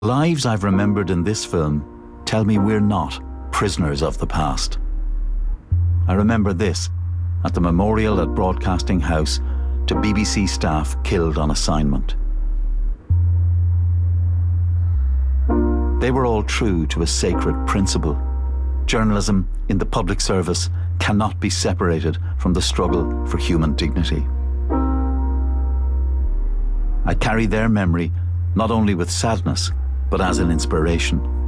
Lives I've remembered in this film tell me we're not prisoners of the past. I remember this at the memorial at Broadcasting House to BBC staff killed on assignment. They were all true to a sacred principle. Journalism in the public service cannot be separated from the struggle for human dignity. I carry their memory not only with sadness, but as an inspiration.